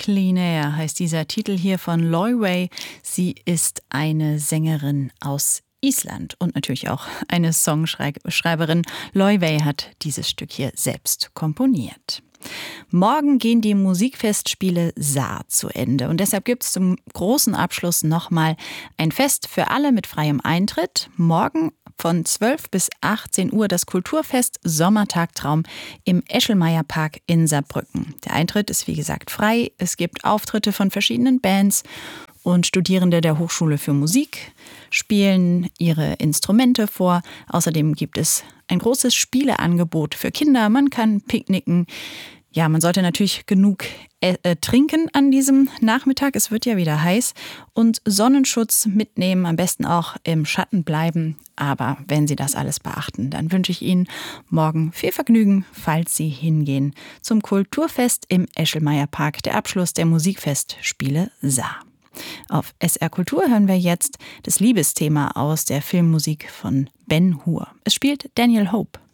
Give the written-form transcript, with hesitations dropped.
Clean Air heißt dieser Titel hier von Loiway. Sie ist eine Sängerin aus Island und natürlich auch eine Songschreiberin. Loiway hat dieses Stück hier selbst komponiert. Morgen gehen die Musikfestspiele Saar zu Ende und deshalb gibt es zum großen Abschluss nochmal ein Fest für alle mit freiem Eintritt. Morgen von 12 bis 18 Uhr das Kulturfest Sommertagtraum im Eschelmeierpark in Saarbrücken. Der Eintritt ist wie gesagt frei. Es gibt Auftritte von verschiedenen Bands und Studierende der Hochschule für Musik spielen ihre Instrumente vor. Außerdem gibt es ein großes Spieleangebot für Kinder. Man kann picknicken. Ja, man sollte natürlich genug trinken an diesem Nachmittag. Es wird ja wieder heiß. Und Sonnenschutz mitnehmen, am besten auch im Schatten bleiben. Aber wenn Sie das alles beachten, dann wünsche ich Ihnen morgen viel Vergnügen, falls Sie hingehen zum Kulturfest im Eschelmeierpark, der Abschluss der Musikfestspiele Saar. Auf SR Kultur hören wir jetzt das Liebesthema aus der Filmmusik von Ben Hur. Es spielt Daniel Hope.